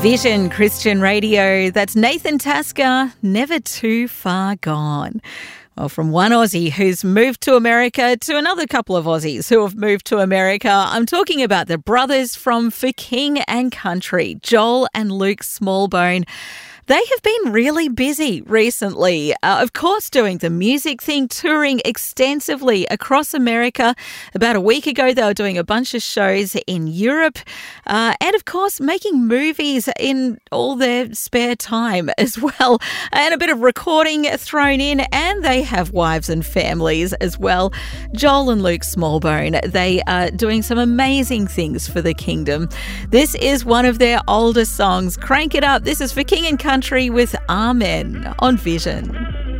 Vision Christian Radio. That's Nathan Tasker, Never Too Far Gone. Well, from one Aussie who's moved to America to another couple of Aussies who have moved to America, I'm talking about the brothers from For King and Country, Joel and Luke Smallbone. They have been really busy recently, of course, doing the music thing, touring extensively across America. About a week ago, they were doing a bunch of shows in Europe and, of course, making movies in all their spare time as well, and a bit of recording thrown in, and they have wives and families as well. Joel and Luke Smallbone, they are doing some amazing things for the kingdom. This is one of their older songs. Crank it up. This is For King and Country with Amen on Vision.